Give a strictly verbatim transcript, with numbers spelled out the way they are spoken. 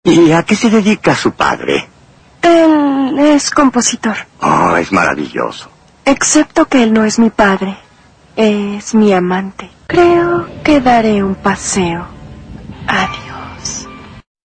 ¿Y a qué se dedica su padre? Él es compositor. Oh, es maravilloso. Excepto que él no es mi padre. Es mi amante. Creo que daré un paseo. Adiós.